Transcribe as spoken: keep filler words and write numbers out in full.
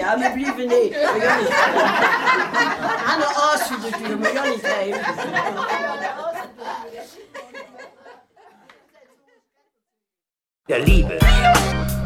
Ja, wir blijven niet. We gaan niet. Aan de as de deur, we gaan niet heen. Der Liebe.